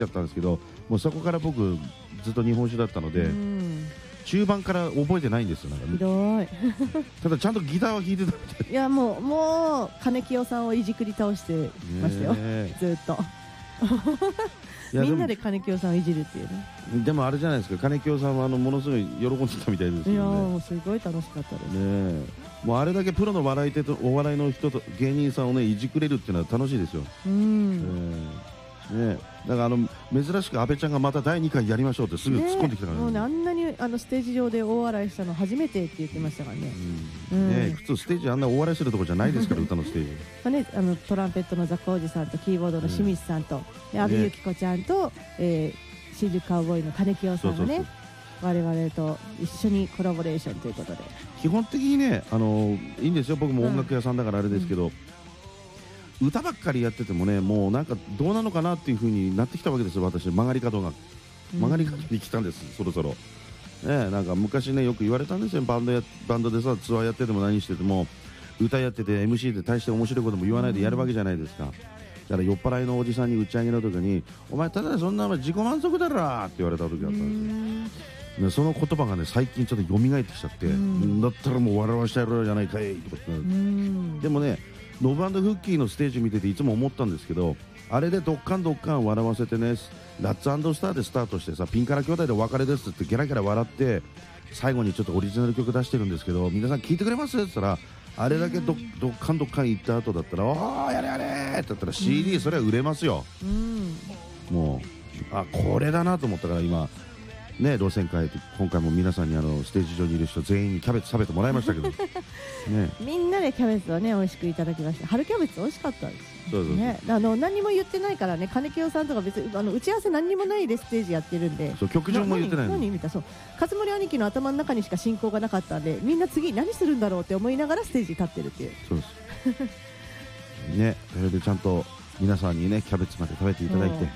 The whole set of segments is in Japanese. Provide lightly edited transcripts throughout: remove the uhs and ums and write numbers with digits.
だったんですけど、もうそこから僕ずっと日本酒だったので、中盤から覚えてないんですよ。なんかひどいただちゃんとギターは弾いてたみたい。 いやもう金清さんをいじくり倒してましたよ、ずっとみんなで金清さんをいじるっていうね。 でもあれじゃないですか、金清さんはものすごい喜んでたみたいですよね。 いやもうすごい楽しかったですね。もうあれだけプロの笑い手とお笑いの人と芸人さんをねいじくれるっていうのは楽しいですよ。ね、だから珍しく阿部ちゃんがまた第2回やりましょうってすぐ突っ込んできたからね。 もうね、あんなにステージ上で大笑いしたの初めてって言ってましたからね。 普通ステージあんな大笑いするとこじゃないですから歌のステージまあね、トランペットのザコおじさんとキーボードの清水さんと、阿部由紀子ちゃんと、新宿カウボーイの金清さんがね我々と一緒にコラボレーションということで、 基本的にねいいんですよ。僕も音楽屋さんだからあれですけど、歌ばっかりやっててもね、もうなんかどうなのかなっていう風になってきたわけですよ。私曲がり角に来たんです、そろそろ。なんか昔ねよく言われたんですよ。バンドでさツアーやってても何してても歌やってて MC で大して面白いことも言わないでやるわけじゃないですか。だから酔っ払いのおじさんに打ち上げの時に「お前ただそんな自己満足だろ!」って言われた時があったんですよ。でその言葉がね最近ちょっと蘇ってきちゃって、だったらもう笑わしてやろうじゃないかいとかって。でもねノブ&フッキーのステージ見てていつも思ったんですけど、あれでドッカン笑わせてね、ラッツ&スターでスタートしてさ、ピンカラ兄弟でお別れですってゲラゲラ笑って最後にちょっとオリジナル曲出してるんですけど、皆さん聴いてくれますって言ったら、あれだけドッカン行った後だったら「おーやれやれ!」って言ったら CD それは売れますよ。もうこれだなと思ったから今ね、路線変えて今回も皆さんにステージ上にいる人全員にキャベツ食べてもらいましたけどね。 みんなでキャベツをね美味しくいただきました。春キャベツ美味しかったです。 そうね、何も言ってないからね、金清さんとか別に打ち合わせ何にもないでステージやってるんで、 そう曲順も言ってないの。 何みたいな、そう勝森兄貴の頭の中にしか進行がなかったんで、みんな次何するんだろうって思いながらステージに立ってるっていう。 そうですね。それでちゃんと皆さんにねキャベツまで食べていただいて。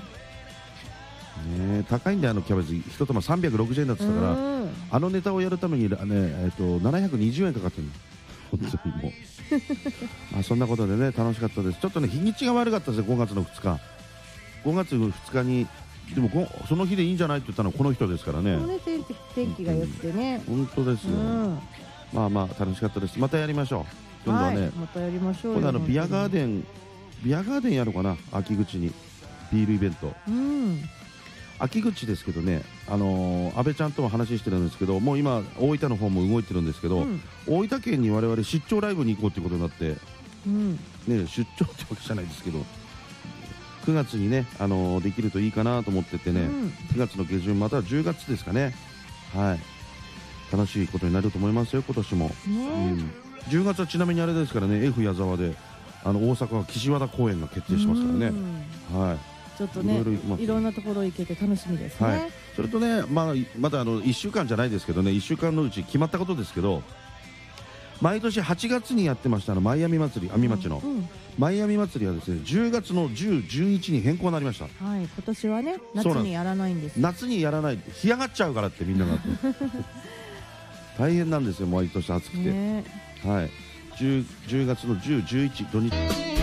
高いんでキャベツ1玉360円だって言ったから、ネタをやるために720円かかってるの。本当にもうそんなことでね楽しかったです。ちょっとね日にちが悪かったですよ。5月の2日5月2日にでもその日でいいんじゃないって言ったのはこの人ですからね。 天気が良くてね、 本当ですよ。まあ楽しかったです。またやりましょう。今度はねまたやりましょうよ。 今度ビアガーデンやろうかな。秋口にビールイベント。秋口ですけどね、阿部ちゃんとも話してるんですけど、もう今大分の方も動いてるんですけど、大分県に我々出張ライブに行こうということになって、ね、出張ってわけじゃないですけど9月にね、できるといいかなと思っててね、9月の下旬または10月ですかね、楽しいことになると思いますよ今年も。10月はちなみにあれですからね、 F 矢沢で大阪は岸和田公演が決定しますからね。 ちょっとねいろんなところ行けて楽しみですね。 それとね、まだ1週間じゃないですけどね、1週間のうち決まったことですけど、毎年8月にやってましたマイアミ祭り、阿見町のマイアミ祭りはですね10月の10、11に変更になりました。 今年はね夏にやらないんです。 夏にやらない、干上がっちゃうからってみんなが大変なんですよ、毎年暑くて。10月の10、11土日